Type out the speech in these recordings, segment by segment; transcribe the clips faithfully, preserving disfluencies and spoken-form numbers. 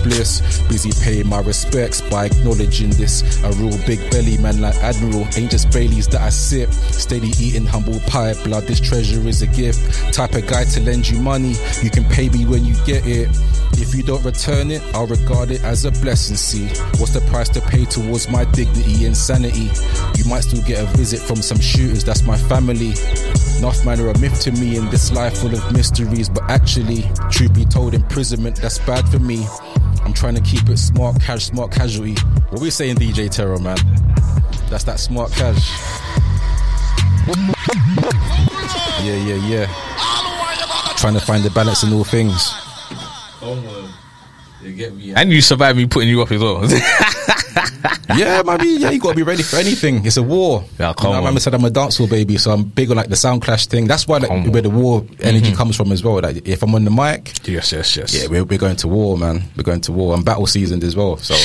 bliss. Busy paying my respects by acknowledging this. A real big belly man like Admiral, ain't just Baileys that I sip. Steady eating humble pie, blood, this treasure is a gift. Type of guy to lend you money, you can pay me when you get it. If you don't return it, I'll regard it as a blessing. See, what's the price to pay towards my dignity and sanity? You might still get a visit from some shooters, that's my family. Enough man are a myth to me in this life full of mysteries. But actually, truth be told, imprisonment, that's bad for me. I'm trying to keep it smart cash, smart casualty. What we saying, D J Terror, man? That's that smart cash. Yeah, yeah, yeah. Trying to find the balance in all things. Oh man, you get me. And you survived me putting you up as well. Yeah, man. Yeah, you gotta be ready for anything. It's a war. Yeah, come you know, on. I remember said I'm a dancehall baby, so I'm big on like the sound clash thing. That's why like, where the war energy mm-hmm. comes from as well. Like if I'm on the mic, yes, yes, yes. Yeah, we're, we're going to war, man. We're going to war and battle seasoned as well. So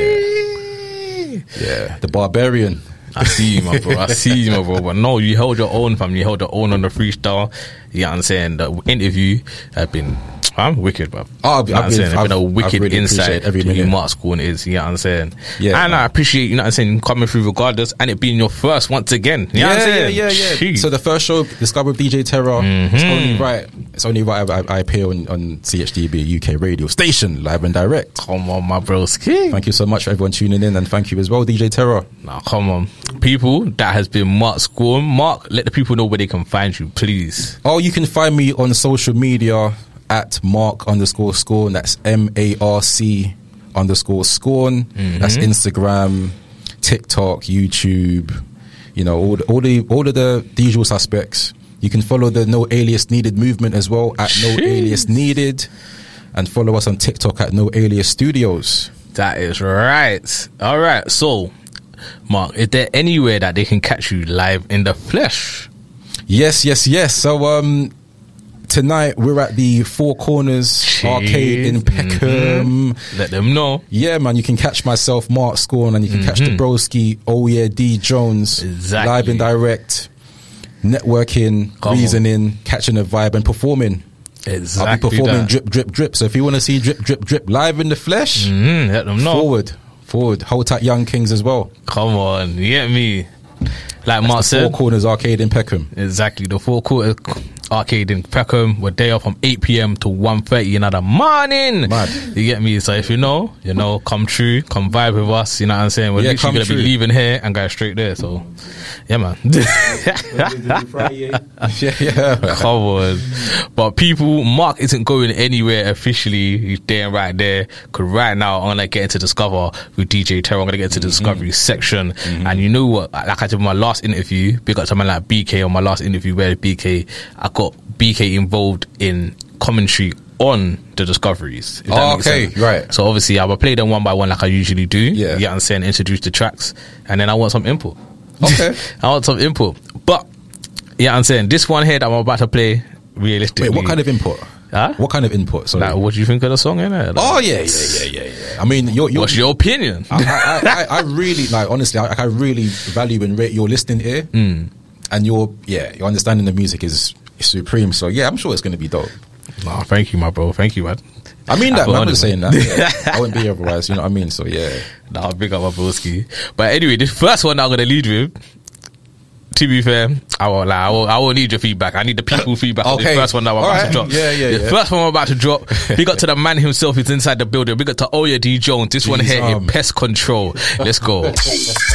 Sheesh. yeah, yeah. The barbarian. I see you, my bro. I see you, my bro. But no, you held your own, fam. You held your own on the freestyle. You know what I'm saying? The interview had been, I'm wicked, bro. Oh, I've, you know I've been, it's been a wicked really insight every to who minute. Mark Scorn is. You know what I'm saying? Yeah, and man. I appreciate, you know what I'm saying, coming through regardless, and it being your first once again. You know yeah, what I'm saying? yeah, yeah, yeah. Jeez. So the first show, Discover with D J Terror, mm-hmm. it's only right. It's only right I, I appear on, on C H D B, U K radio station, live and direct. Come on, my broski. Thank you so much for everyone tuning in, and thank you as well, D J Terror. Now, come on. People, that has been Mark Scorn. Mark, let the people know where they can find you, please. Oh, you can find me on social media at Mark underscore Scorn. That's M A R C underscore Scorn. Mm-hmm. That's Instagram, TikTok, YouTube. You know, all the, all the all of the, the usual suspects. You can follow the No Alias Needed movement as well at Jeez. No Alias Needed, and follow us on TikTok at No Alias Studios. That is right. All right. So, Mark, is there anywhere that they can catch you live in the flesh? Yes, yes, yes. So, um, tonight we're at the Four Corners Jeez. Arcade in Peckham. Mm-hmm. Let them know. Yeah, man, you can catch myself, Mark Scorn, and you can mm-hmm. catch the broski, oh yeah, D Jones, exactly. live and direct, networking, Come reasoning, on. catching a vibe and performing. Exactly. I'll be performing that. drip, drip, drip. So if you want to see drip, drip, drip live in the flesh, mm-hmm. let them know. Forward, forward. Hold tight, Young Kings as well. Come on, you get me. Like That's Mark the said, Four Corners Arcade in Peckham. Exactly, the Four Corners Arcade in Peckham. We're there from eight p.m. to one thirty in the morning. Mad. You get me? So if you know, you know, come true, come vibe with us. You know what I'm saying? We're Yeah, literally come going to be true. leaving here and going straight there. So, yeah, man. yeah, yeah. Come on. But people, Mark isn't going anywhere officially. He's there right there. Because right now, I'm going to get into Discover with D J Terror. I'm going to get into the Mm-hmm. Discovery section. Mm-hmm. And you know what? Like I did in my last interview, big up to someone like B K on my last interview where B K, I got B K involved in commentary on the discoveries. If that Oh, makes okay, sense. right. So obviously I will play them one by one like I usually do. Yeah. You get what I'm saying? Introduce the tracks. And then I want some input. Okay. I want some input. But, yeah, I'm saying this one here that I'm about to play, realistically. Wait, what kind of input? Huh? What kind of input? Sorry. Like, what do you think of the song, innit? Like, Oh yeah, yeah, yeah, yeah, yeah. I mean, you're, you're, what's your opinion? I, I, I, I really like. Honestly, I, I really value and rate your listening ear, Mm. and your yeah, your understanding of music is, is supreme. So yeah, I'm sure it's going to be dope. No, thank you, my bro. Thank you, man. I mean I that. feel Man, I'm honored, just saying man. that. Yeah. I wouldn't be here otherwise. You know what I mean? So yeah. Nah, big up my broski. But anyway, this first one I'm gonna lead with. To be fair, I won't lie. I won't, I won't need your feedback. I need the people feedback. On Okay. the first one that I'm All about right. to drop. Yeah, yeah, The yeah. first one I'm about to drop. Big up to the man himself who's inside the building. Big up to Oya D Jones. This one Jeez, here um. in Pest Control. Let's go.